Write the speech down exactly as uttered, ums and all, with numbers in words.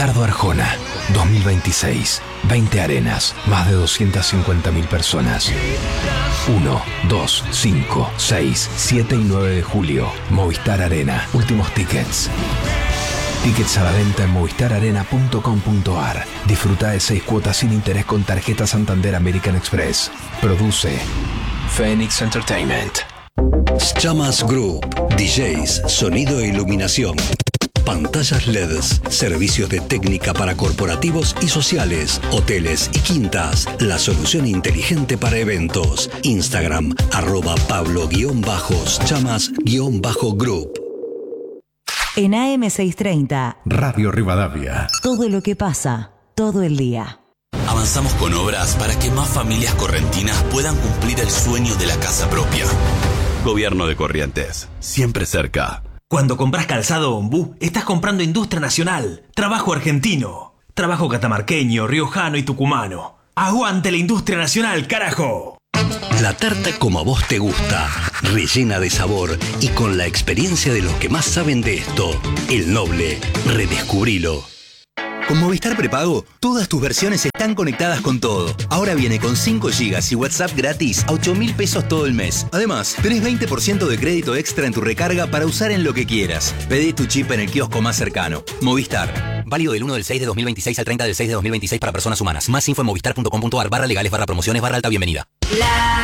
Ricardo Arjona, dos mil veintiséis. veinte arenas, más de doscientas cincuenta mil personas. uno, dos, cinco, seis, siete y nueve de julio. Movistar Arena. Últimos tickets. Tickets a la venta en movistar arena punto com punto ar. Disfruta de seis cuotas sin interés con tarjeta Santander American Express. Produce Phoenix Entertainment. Chamas Group. D Js, sonido e iluminación. Pantallas L E Ds, servicios de técnica para corporativos y sociales, hoteles y quintas. La solución inteligente para eventos. Instagram, arroba Pablo-Chamas-Group. En A M seiscientos treinta, Radio Rivadavia. Todo lo que pasa, todo el día. Avanzamos con obras para que más familias correntinas puedan cumplir el sueño de la casa propia. Gobierno de Corrientes, siempre cerca. Cuando compras calzado Ombú, estás comprando industria nacional, trabajo argentino, trabajo catamarqueño, riojano y tucumano. ¡Aguante la industria nacional, carajo! La tarta como a vos te gusta, rellena de sabor y con la experiencia de los que más saben de esto. El Noble, redescubrilo. Con Movistar Prepago, todas tus versiones están conectadas con todo. Ahora viene con cinco gigas y WhatsApp gratis a ocho mil pesos todo el mes. Además, tenés veinte por ciento de crédito extra en tu recarga para usar en lo que quieras. Pedí tu chip en el kiosco más cercano. Movistar. Válido del uno del seis de dos mil veintiséis al treinta del seis de dos mil veintiséis para personas humanas. Más info en movistar punto com punto ar barra legales barra promociones barra alta bienvenida. La